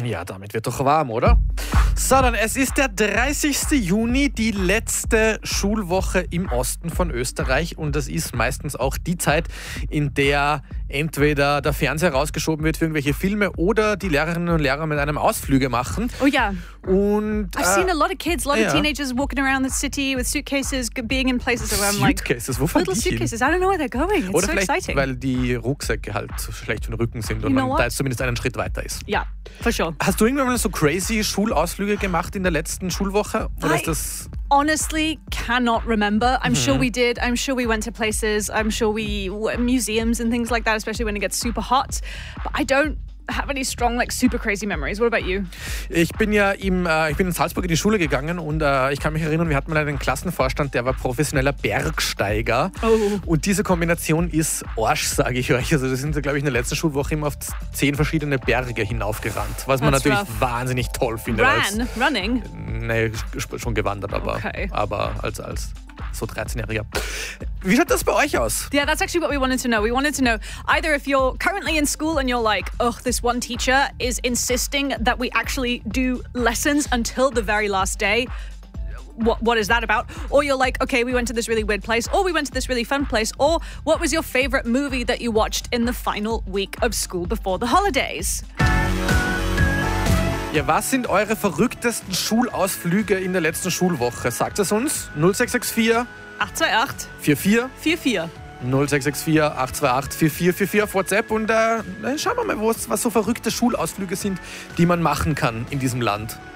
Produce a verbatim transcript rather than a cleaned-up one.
Ja, damit wird doch warm, oder? So, dann, es ist der dreißigste Juni, die letzte Schulwoche im Osten von Österreich und das ist meistens auch die Zeit, in der entweder der Fernseher rausgeschoben wird für irgendwelche Filme oder die Lehrerinnen und Lehrer mit einem Ausflüge machen. Oh ja. Und I've äh, seen a lot of kids, a lot ja. of teenagers walking around the city with suitcases, g- being in places where I'm like, Suitcases, wo fahren little die hin? suitcases. I don't know where they're going. It's Oder so vielleicht, exciting. weil die Rucksäcke halt so schlecht für den Rücken sind und You know man what? da jetzt zumindest einen Schritt weiter ist. Yeah, for sure. Hast du irgendwann mal so crazy Schulausflüge gemacht in der letzten Schulwoche? Oder I- ist das... Honestly, cannot remember. I'm sure we did. I'm sure we went to places. I'm sure we w- museums and things like that, especially when it gets super hot. But I don't have any strong, like super crazy memories. What about you? Ich bin ja im, äh, ich bin in Salzburg in die Schule gegangen und äh, ich kann mich erinnern, wir hatten mal einen Klassenvorstand, der war professioneller Bergsteiger. Oh. Und diese Kombination ist Arsch, sage ich euch. Also das sind, glaube ich, in der letzten Schulwoche immer auf zehn verschiedene Berge hinaufgerannt, was man That's natürlich rough. wahnsinnig toll findet. Als, Ran, running. nee, sp- schon gewandert, aber, Okay. aber als, als so dreizehnjähriger. Wie schaut das bei euch aus? Yeah, that's actually what we wanted to know. We wanted to know either if you're currently in school and you're like, ugh, this one teacher is insisting that we actually do lessons until the very last day. What, what is that about? Or you're like, okay, we went to this really weird place, or we went to this really fun place, or what was your favorite movie that you watched in the final week of school before the holidays? Ja, was sind eure verrücktesten Schulausflüge in der letzten Schulwoche? Sagt es uns. null sechs sechs vier acht zwei acht vier vier vier vier. null sechs sechs vier acht zwei acht vier vier vier vier auf WhatsApp und äh, schauen wir mal, was so verrückte Schulausflüge sind, die man machen kann in diesem Land.